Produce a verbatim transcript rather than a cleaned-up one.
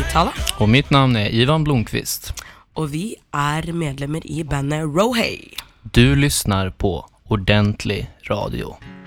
Tala. Och mitt namn är Ivan Blomqvist. Och vi är medlemmar i bandet Rohey. Du lyssnar på Ordentlig Radio.